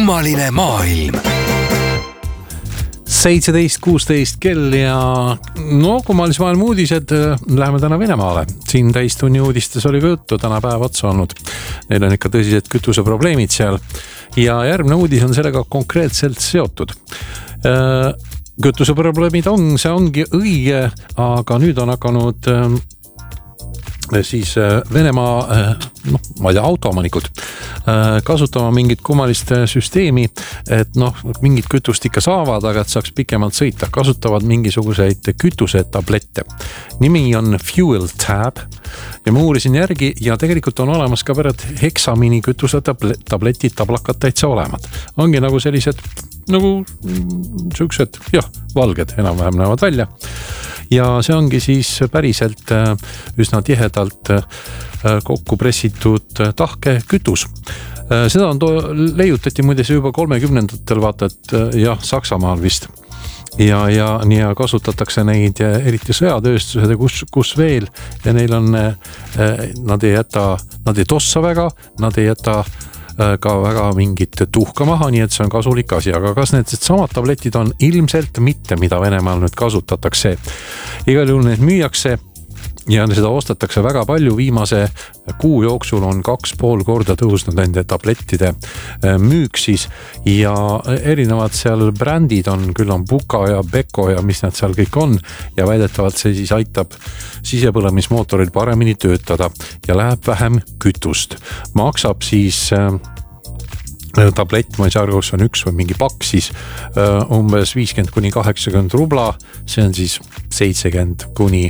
Kummaline maailm. 17.16 kell ja kummalise maailma uudised. Läheme täna Venemaale. Siin täistunni uudistes oli ka juttu, täna päev otsa olnud. Neil on ikka tõsised kütuseprobleemid seal. Ja järgmine uudis on sellega konkreetselt seotud. Kütuseprobleemid see ongi õige, aga nüüd on hakanud siis Venemaa ma ei tea, autoomanikud kasutama mingit kummalist süsteemi, et mingit kütust ikka saavad, aga et saaks pikemalt sõita, kasutavad mingisuguseid kütusetablette. Nimi on Fuel Tab ja ma uurisin järgi ja tegelikult on olemas ka pärast heksamini kütusetabletid, tablakad täitsa olemas. Ongi nagu sellised, siuksed, valged enam-vähem näevad välja. Ja see ongi siis päriselt üsna tihedalt kokku pressitud tahke kütus. Seda on leiutati muides juba 30-ndatel vaata, et Saksamaal vist. Ja kasutatakse neid eriti sõjatööstused ja kus veel. Ja neil on, nad ei tossa väga, nad ei jäta ka väga mingit tuhka maha, nii et see on kasulik asi, aga kas need samad tabletid on ilmselt mitte, mida Venemaal nüüd kasutatakse. Igal juhul need müüakse ja seda ostetakse väga palju. Viimase kuu jooksul on 2,5 korda tõusnud nende tablettide müük siis ja erinevad seal brändid on, küll on Buka ja Beko ja mis nad seal kõik on ja väidetavalt see siis aitab sisepõlemismootoril paremini töötada ja läheb vähem kütust. Maksab siis tablett, ma ei saa aru, kus on üks või mingi pakk siis umbes 50–80 rubla, see on siis 70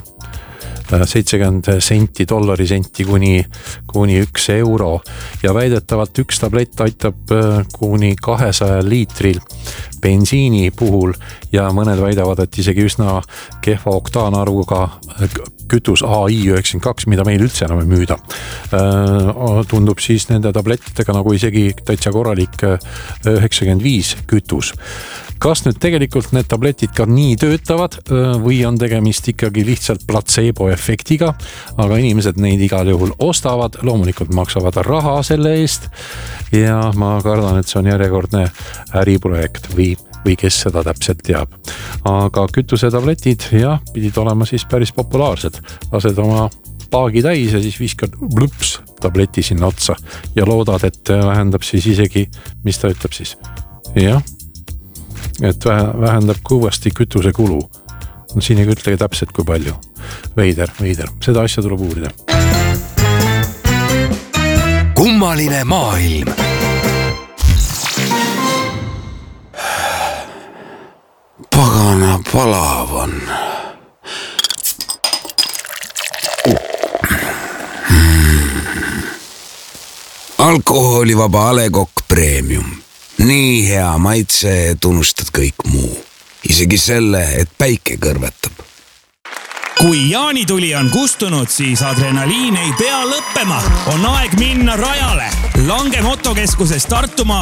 senti, dollari senti kuni 1 euro ja väidetavalt üks tablett aitab kuni 200 liitril bensiini puhul ja mõned väidavad, et isegi üsna kehva oktaanarvuga kütus AI92, mida meil üldse enam ei müüda. Tundub siis nende tablettidega nagu isegi täitsa korralik 95 kütus. Kas nüüd tegelikult need tabletid ka nii töötavad või on tegemist ikkagi lihtsalt placebo efektiga, aga inimesed neid igal juhul ostavad, loomulikult maksavad raha selle eest ja ma kardan, et see on järjekordne äriprojekt või kes seda täpselt teab. Aga kütusetabletid pidid olema siis päris populaarsed. Lased oma paagi täis ja siis viskad blüps tableti sinna otsa ja loodad, et vähendab siis isegi, mis ta ütleb siis? Et vähendab kõvasti kütuse kulu. Siin ei ütlegi täpselt kui palju. Veider. Seda asja tuleb uurida. Kummaline maailm. Pagana palav on. Alkoholivaba A Le Coq Premium. Nii hea maitse tunnustad kõik muu. Isegi selle, et päike kõrvetab. Kui jaanituli on kustunud, siis adrenaliin ei pea lõppema. On aeg minna rajale. Lange motokeskuses Tartumaa